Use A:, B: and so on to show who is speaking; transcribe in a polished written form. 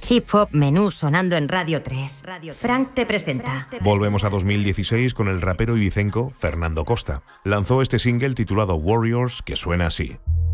A: Hip Hop Menú sonando en Radio 3. Frank te presenta.
B: Volvemos a 2016 con el rapero ibicenco Fernando Costa. Lanzó este single titulado Warriors, que suena así.